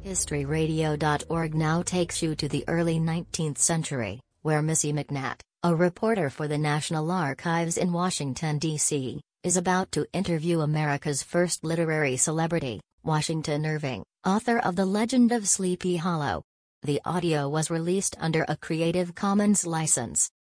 HistoryRadio.org now takes you to the early 19th century, where Missy McNatt, a reporter for the National Archives in Washington, D.C., is about to interview America's first literary celebrity, Washington Irving, author of The Legend of Sleepy Hollow. The audio was released under a Creative Commons license.